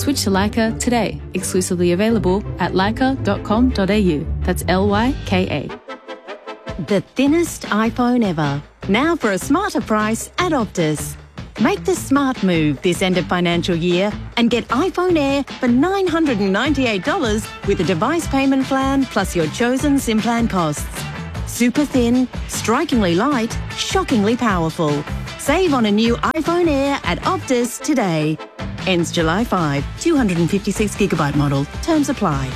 Switch to Leica today. Exclusively available at leica.com.au. That's LYKA. The thinnest iPhone ever. Now for a smarter price at Optus. Make the smart move this end of financial year and get iPhone Air for $998 with a device payment plan plus your chosen SIM plan costs. Super thin, strikingly light, shockingly powerful. Save on a new iPhone Air at Optus today. Ends July 5. 256GB model. Terms apply.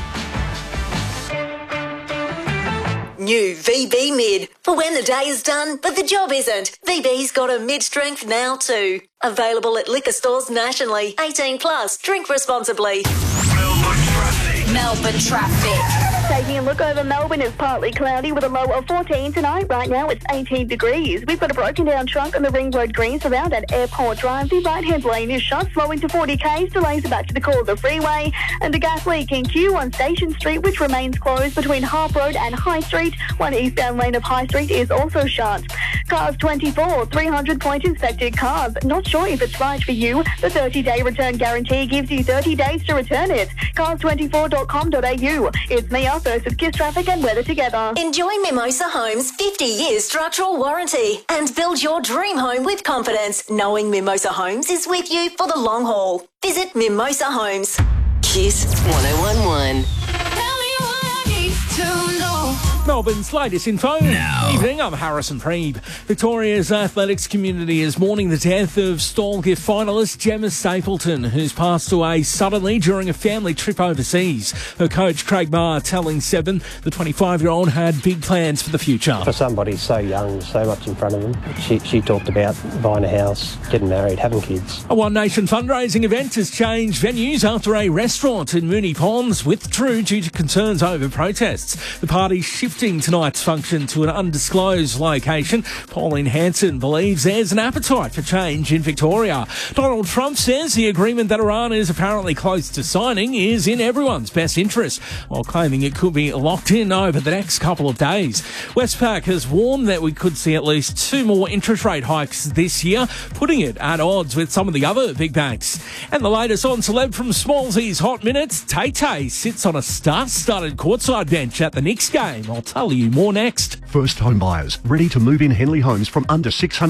New VB Mid. For when the day is done, but the job isn't. VB's got a mid-strength now too. Available at liquor stores nationally. 18 plus. Drink responsibly. Melbourne traffic. Taking a look over Melbourne, it's partly cloudy with a low of 14 tonight. Right now it's 18 degrees. We've got a broken down trunk on the Ring Road Greens around at Airport Drive. The right-hand lane is shut, slowing to 40 k's. Delays are back to the Calder Freeway. And a gas leak in Kew on Station Street, which remains closed between Harp Road and High Street. One eastbound lane of High Street is also shut. Cars 24, 300 point inspected cars. Not sure if it's right for you. The 30-day return guarantee gives you 30 days to return it. Cars24.com.au. It's Mia, first with Kiss Traffic and weather together. Enjoy Mimosa Homes' 50-year structural warranty and build your dream home with confidence, knowing Mimosa Homes is with you for the long haul. Visit Mimosa Homes. Kiss 1011. Melbourne's latest info. Now. Evening, I'm Harrison Preeb. Victoria's athletics community is mourning the death of Stall Gift finalist Gemma Stapleton, who's passed away suddenly during a family trip overseas. Her coach, Craig Maher, telling Seven the 25-year-old had big plans for the future. For somebody so young, so much in front of them, she talked about buying a house, getting married, having kids. A One Nation fundraising event has changed venues after a restaurant in Moonee Ponds withdrew due to concerns over protests. The party shifting tonight's function to an undisclosed location. Pauline Hanson believes there's an appetite for change in Victoria. Donald Trump says the agreement that Iran is apparently close to signing is in everyone's best interest, while claiming it could be locked in over the next couple of days. Westpac has warned that we could see at least 2 more interest rate hikes this year, putting it at odds with some of the other big banks. And the latest on celeb from Smallsy's Hot Minutes, Tay-Tay sits on a star-studded courtside bench at the Knicks game. I'll tell you more next. First home buyers ready to move in Henley Homes from under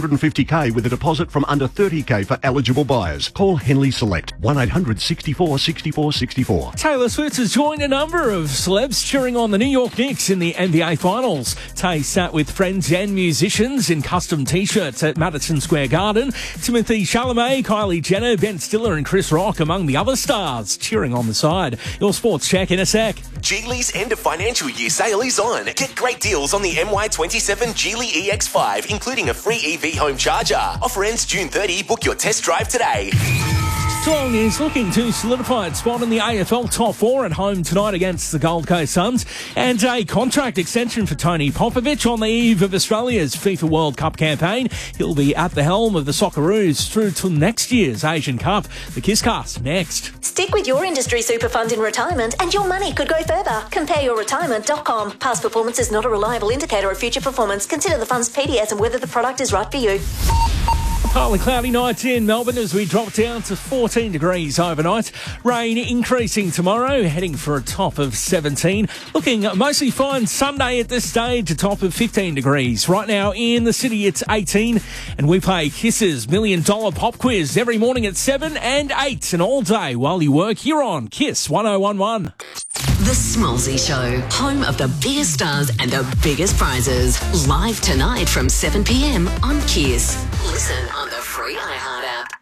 650k with a deposit from under 30k for eligible buyers. Call Henley Select 1800 64 64 64. Taylor Swift has joined a number of celebs cheering on the New York Knicks in the NBA Finals. Tay sat with friends and musicians in custom t-shirts at Madison Square Garden. Timothy Chalamet, Kylie Jenner, Ben Stiller and Chris Rock among the other stars cheering on the side. Your sports check in a sec. Geely's end of financial year sale is on. Get great deals on the MY27 Geely EX5, including a free EV home charger. Offer ends June 30. Book your test drive today. Geelong is looking to solidify its spot in the AFL top 4 at home tonight against the Gold Coast Suns, and a contract extension for Tony Popovic on the eve of Australia's FIFA World Cup campaign. He'll be at the helm of the Socceroos through to next year's Asian Cup. The Kisscast next. Stick with your industry super fund in retirement and your money could go further. CompareYourRetirement.com. Past performance is not a reliable indicator of future performance. Consider the fund's PDS and whether the product is right for you. Partly cloudy night in Melbourne as we drop down to 14 degrees overnight. Rain increasing tomorrow, heading for a top of 17. Looking mostly fine Sunday at this stage, a top of 15 degrees. Right now in the city it's 18, and we play Kiss's $1 Million Pop Quiz every morning at 7 and 8 and all day while you work here on Kiss 1011. The Smallsy Show, home of the biggest stars and the biggest prizes. Live tonight from 7 p.m. on Kiss. Listen on the free iHeart app.